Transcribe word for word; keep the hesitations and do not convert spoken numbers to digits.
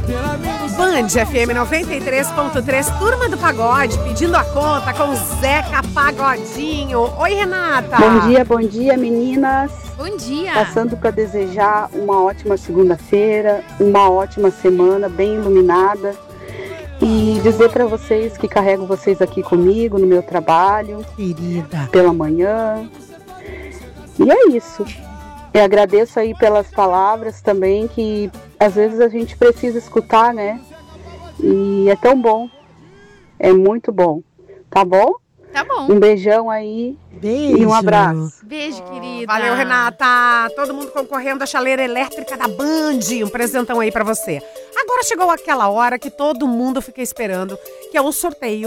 Band F M noventa e três ponto três, Turma do Pagode, pedindo a conta com Zeca Pagodinho. Oi, Renata. Bom dia, bom dia, meninas. Bom dia. Passando para desejar uma ótima segunda-feira, uma ótima semana, bem iluminada. E dizer para vocês que carrego vocês aqui comigo no meu trabalho. Querida. Pela manhã. E é isso. Eu agradeço aí pelas palavras também, que às vezes a gente precisa escutar, né? E é tão bom. É muito bom. Tá bom? Tá bom. Um beijão aí. Beijo. E um abraço. Beijo, querida. Valeu, Renata. Todo mundo concorrendo à chaleira elétrica da Band. Um presentão aí pra você. Agora chegou aquela hora que todo mundo fica esperando, que é um sorteio